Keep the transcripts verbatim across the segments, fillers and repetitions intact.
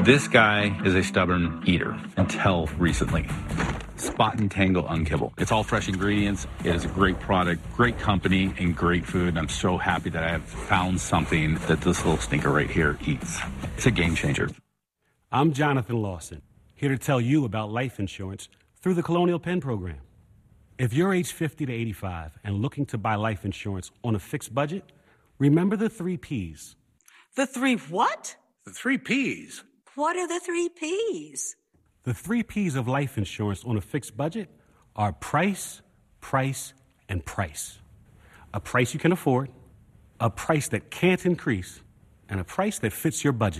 This guy is a stubborn eater until recently. Spot and Tangle Unkibble. It's all fresh ingredients. It is a great product, great company, and great food. I'm so happy that I have found something that this little stinker right here eats. It's a game changer. I'm Jonathan Lawson, here to tell you about life insurance through the Colonial Penn program. If you're age fifty to eighty-five and looking to buy life insurance on a fixed budget, remember the three P's. The three what? The three P's. What are the three P's? The three P's of life insurance on a fixed budget are price, price, and price. A price you can afford, a price that can't increase, and a price that fits your budget.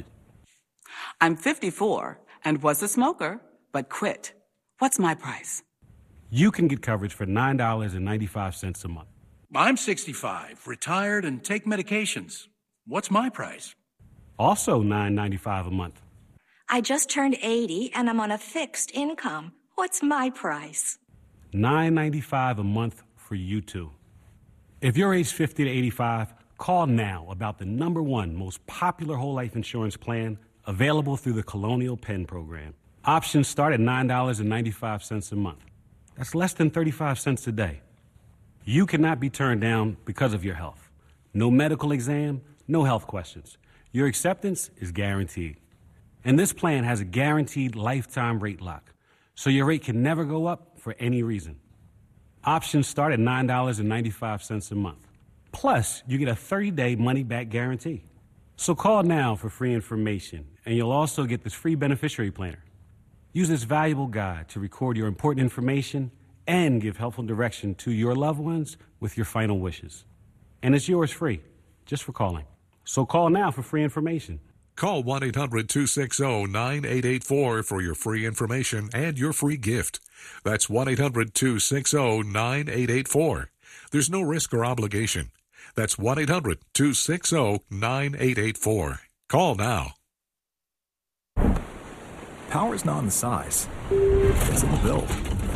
I'm fifty-four and was a smoker, but quit. What's my price? You can get coverage for nine dollars and ninety-five cents a month. I'm sixty-five, retired, and take medications. What's my price? Also nine dollars and ninety-five cents a month. I just turned eighty and I'm on a fixed income. What's my price? nine dollars and ninety-five cents a month for you too. If you're age fifty to eighty-five, call now about the number one most popular whole life insurance plan available through the Colonial Penn program. Options start at nine dollars and ninety-five cents a month. That's less than thirty-five cents a day. You cannot be turned down because of your health. No medical exam, no health questions. Your acceptance is guaranteed. And this plan has a guaranteed lifetime rate lock, so your rate can never go up for any reason. Options start at nine dollars and ninety-five cents a month. Plus, you get a thirty-day money-back guarantee. So call now for free information, and you'll also get this free beneficiary planner. Use this valuable guide to record your important information and give helpful direction to your loved ones with your final wishes. And it's yours free, just for calling. So call now for free information. Call one eight hundred two six zero nine eight eight four for your free information and your free gift. That's one eight hundred two six zero nine eight eight four. There's no risk or obligation. That's one eight hundred two six zero nine eight eight four. Call now. Power's not in the size, it's in the build.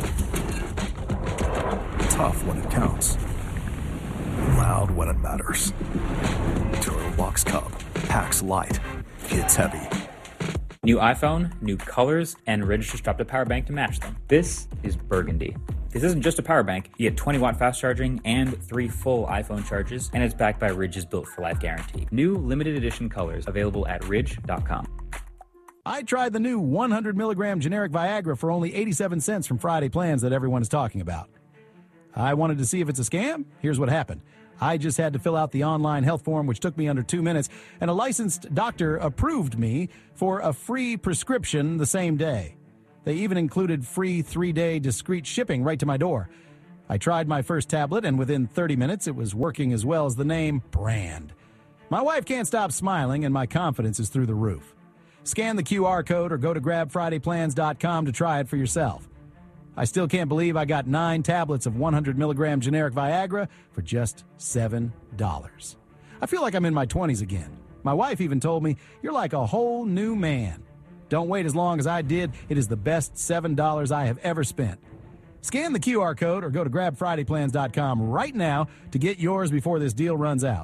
Tough when it counts. Loud when it matters. Duralox Cub. Packs light. Hits heavy. New iPhone, new colors, and Ridge strapped a power bank to match them. This is Burgundy. This isn't just a power bank. You get twenty watt fast charging and three full iPhone charges, and it's backed by Ridge's Built for Life guarantee. New limited edition colors available at ridge dot com. I tried the new one hundred milligram generic Viagra for only eighty-seven cents from Friday Plans that everyone is talking about. I wanted to see if it's a scam. Here's what happened. I just had to fill out the online health form, which took me under two minutes, and a licensed doctor approved me for a free prescription the same day. They even included free three-day discreet shipping right to my door. I tried my first tablet, and within thirty minutes, it was working as well as the name brand. My wife can't stop smiling, and my confidence is through the roof. Scan the Q R code or go to grab friday plans dot com to try it for yourself. I still can't believe I got nine tablets of one hundred milligram generic Viagra for just seven dollars. I feel like I'm in my twenties again. My wife even told me, "You're like a whole new man." Don't wait as long as I did. It is the best seven dollars I have ever spent. Scan the Q R code or go to grab friday plans dot com right now to get yours before this deal runs out.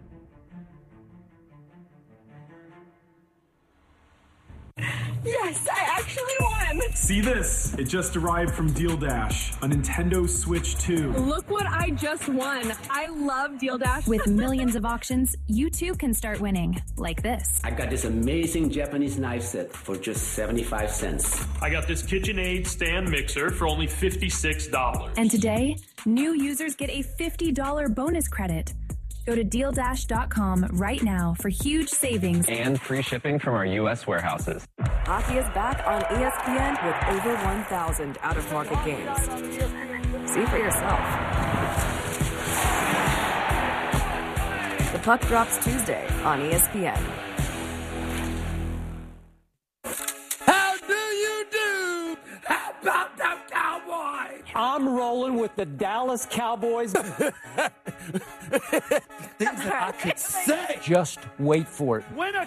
Yes, I actually won! See this? It just arrived from Deal Dash, a Nintendo Switch two. Look what I just won. I love Deal Dash. With millions of auctions, you too can start winning, like this. I got this amazing Japanese knife set for just seventy-five cents. I got this KitchenAid stand mixer for only fifty-six dollars. And today, new users get a fifty dollars bonus credit. Go to deal dash dot com right now for huge savings and free shipping from our U S warehouses. Hockey is back on E S P N with over one thousand out-of-market games. See for yourself. The puck drops Tuesday on E S P N. How do you do? How about the Cowboys? I'm rolling with the Dallas Cowboys. Things that I could say. Just wait for it. When a